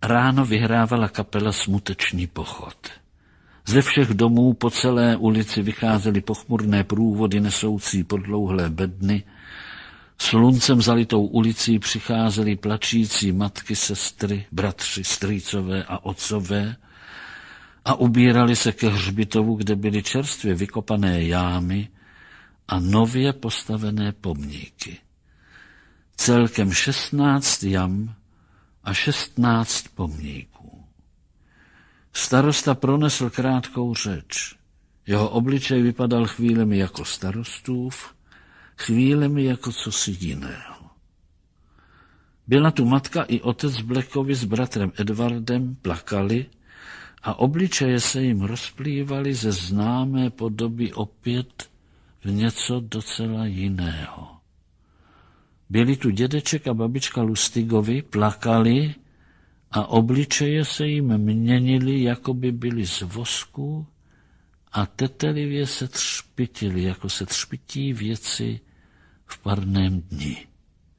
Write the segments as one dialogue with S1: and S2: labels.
S1: Ráno vyhrávala kapela Smutečný pochod. Ze všech domů po celé ulici vycházely pochmurné průvody nesoucí podlouhlé bedny. Sluncem zalitou ulicí přicházely plačící matky, sestry, bratři, strýcové a otcové a ubírali se ke hřbitovu, kde byly čerstvě vykopané jámy a nově postavené pomníky. Celkem 16 jam a 16 pomníků. Starosta pronesl krátkou řeč. Jeho obličej vypadal chvílemi jako starostův, chvílemi jako cosi jiného. Byla tu matka i otec Blackovi s bratrem Edwardem, plakali a obličeje se jim rozplývaly ze známé podoby opět v něco docela jiného. Byli tu dědeček a babička Lustigovi, plakali a obličeje se jim měnily, jako by byly z vosku a tetelivě se třpitili, jako se třpití věci v parném dni.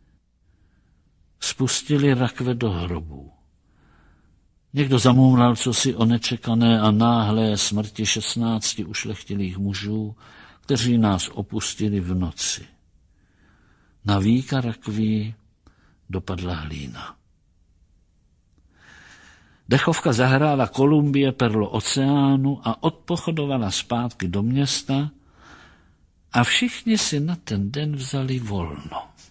S1: Spustili rakve do hrobů. Někdo zamumlal cosi o nečekané a náhlé smrti 16 ušlechtilých mužů, kteří nás opustili v noci. Na víka rakví dopadla hlína. Dechovka zahrála Kolumbie perlo oceánu a odpochodovala zpátky do města a všichni si na ten den vzali volno.